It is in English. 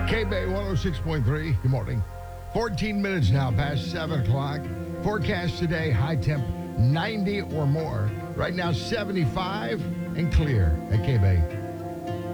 K-Bay 106.3. Good morning. 14 minutes now past 7 o'clock. Forecast today, high temp 90 or more. Right now, 75 and clear at K-Bay.